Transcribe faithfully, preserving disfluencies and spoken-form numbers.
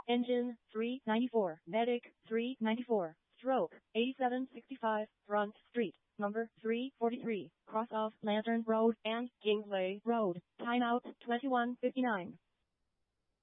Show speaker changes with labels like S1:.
S1: Engine, three ninety-four. Medic, three ninety-four. Stroke, eighty-seven sixty-five. Front Street, number three forty-three. Cross of Lantern Road and Kingsley Road. Timeout, twenty-one fifty-nine.